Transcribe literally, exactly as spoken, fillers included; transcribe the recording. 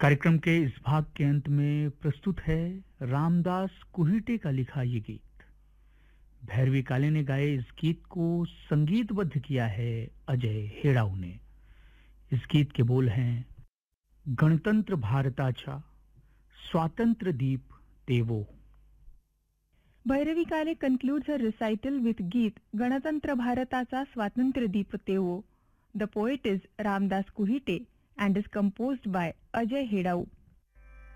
कार्यक्रम के इस भाग के अंत में प्रस्तुत है रामदास कुहिटे का लिखा ये गीत। भैरवी काले ने गाए इस गीत को संगीतबद्ध किया है अजय हेड़ाऊ ने। इस गीत के बोल हैं, गणतंत्र भारताचा स्वातंत्र्य दीप देवो। भैरवी काले concludes her recital with गीत गणतंत्र भारताचा स्वातंत्र्य दीप तेवो. The poet is Ramdas Kuhite and is composed by Ajay Hedau.